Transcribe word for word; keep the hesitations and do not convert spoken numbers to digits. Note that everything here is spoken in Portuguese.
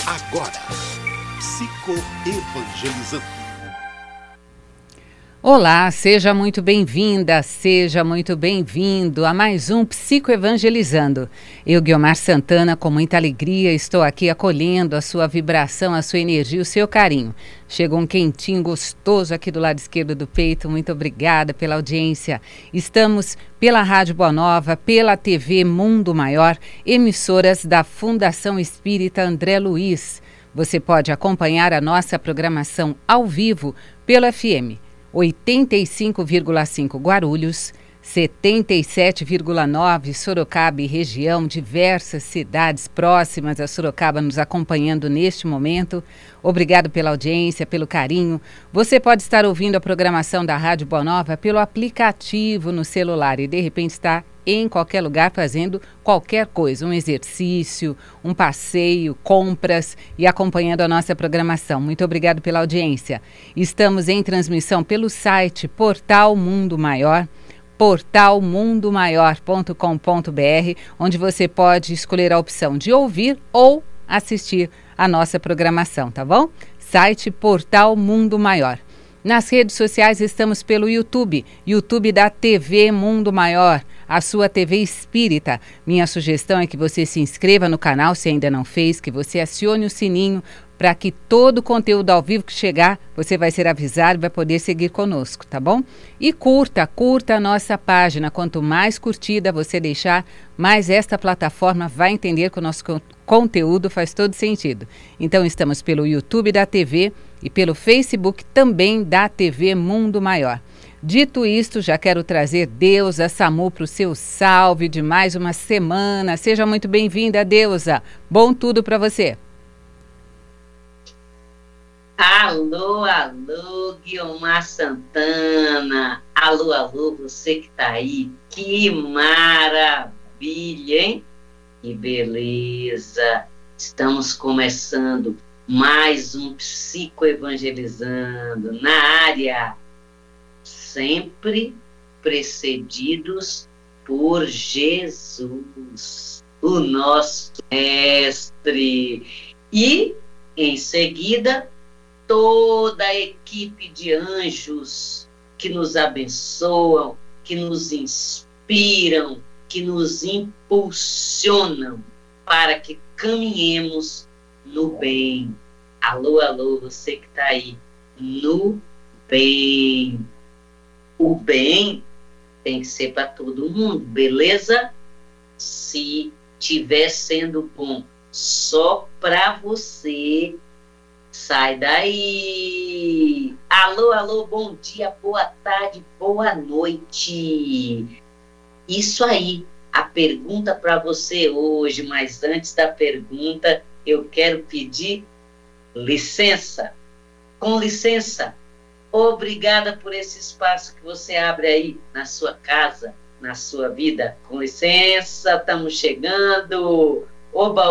Agora, Psicoevangelizando. Olá, seja muito bem-vinda, seja muito bem-vindo a mais um Psicoevangelizando. Eu, Guiomar Santana, com muita alegria, estou aqui acolhendo a sua vibração, a sua energia, o seu carinho. Chegou um quentinho gostoso aqui do lado esquerdo do peito, muito obrigada pela audiência. Estamos pela Rádio Boa Nova, pela T V Mundo Maior, emissoras da Fundação Espírita André Luiz. Você pode acompanhar a nossa programação ao vivo pelo F M. oitenta e cinco vírgula cinco Guarulhos, setenta e sete vírgula nove Sorocaba e região, diversas cidades próximas a Sorocaba nos acompanhando neste momento. Obrigado pela audiência, pelo carinho. Você pode estar ouvindo a programação da Rádio Boa Nova pelo aplicativo no celular e de repente está em qualquer lugar fazendo qualquer coisa, um exercício, um passeio, compras e acompanhando a nossa programação. Muito obrigado pela audiência. Estamos em transmissão pelo site Portal Mundo Maior, portal mundo maior ponto com ponto br, onde você pode escolher a opção de ouvir ou assistir a nossa programação, tá bom? Site Portal Mundo Maior. Nas redes sociais estamos pelo YouTube, YouTube da T V Mundo Maior, a sua T V espírita. Minha sugestão é que você se inscreva no canal, se ainda não fez, que você acione o sininho para que todo o conteúdo ao vivo que chegar, você vai ser avisado e vai poder seguir conosco, tá bom? E curta, curta a nossa página. Quanto mais curtida você deixar, mais esta plataforma vai entender que o nosso conteúdo faz todo sentido. Então estamos pelo YouTube da T V e pelo Facebook também da T V Mundo Maior. Dito isto, já quero trazer Deusa Samu para o seu salve de mais uma semana. Seja muito bem-vinda, Deusa. Bom tudo para você. Alô, alô, Guiomar Santana. Alô, alô, você que tá aí. Que maravilha, hein? Que beleza. Estamos começando mais um Psicoevangelizando na área, sempre precedidos por Jesus, o nosso mestre. E, em seguida, toda a equipe de anjos que nos abençoam, que nos inspiram, que nos impulsionam para que caminhemos no bem. Alô, alô, você que está aí, no bem. O bem tem que ser para todo mundo, beleza? Se tiver sendo bom só para você, sai daí. Alô, alô, bom dia, boa tarde, boa noite. Isso aí, a pergunta para você hoje, mas antes da pergunta, eu quero pedir licença. Com licença, obrigada por esse espaço que você abre aí na sua casa, na sua vida. Com licença, estamos chegando. Oba,